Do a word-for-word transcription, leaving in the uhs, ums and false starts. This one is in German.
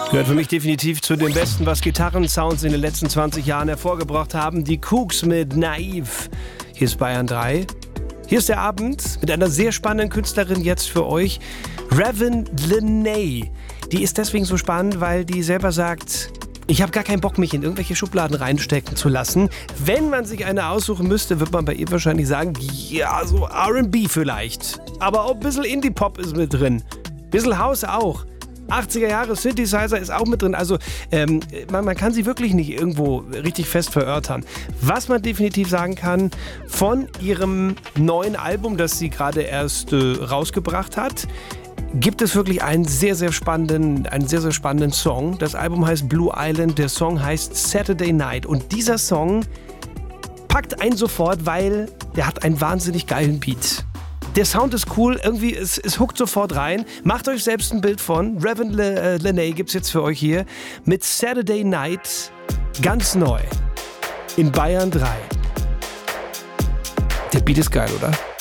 Gehört für mich definitiv zu den besten, was Gitarrensounds in den letzten zwanzig Jahren hervorgebracht haben. Die Kooks mit Naiv. Hier ist Bayern drei. Hier ist der Abend mit einer sehr spannenden Künstlerin jetzt für euch. Raven Lenae. Die ist deswegen so spannend, weil die selber sagt, ich habe gar keinen Bock, mich in irgendwelche Schubladen reinstecken zu lassen. Wenn man sich eine aussuchen müsste, wird man bei ihr wahrscheinlich sagen, ja, so R and B vielleicht. Aber auch ein bisschen Indie-Pop ist mit drin. Ein bisschen House auch. achtziger Jahre Synthesizer ist auch mit drin. Also ähm, man, man kann sie wirklich nicht irgendwo richtig fest verörtern. Was man definitiv sagen kann, von ihrem neuen Album, das sie gerade erst äh, rausgebracht hat, gibt es wirklich einen sehr, sehr spannenden, einen sehr, sehr spannenden Song. Das Album heißt Blue Island, der Song heißt Saturday Night. Und dieser Song packt einen sofort, weil der hat einen wahnsinnig geilen Beat. Der Sound ist cool, irgendwie, es, es hookt sofort rein. Macht euch selbst ein Bild von. Raven Le, äh, Lenae gibt's jetzt für euch hier mit Saturday Night, ganz neu in Bayern drei. Der Beat ist geil, oder?